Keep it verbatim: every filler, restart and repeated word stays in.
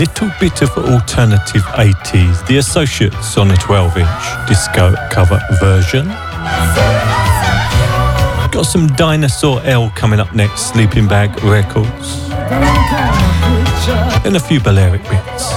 little bit of alternative eighties, The Associates on a twelve inch disco cover version. Got some Dinosaur L coming up next, Sleeping Bag Records. And a few Balearic bits.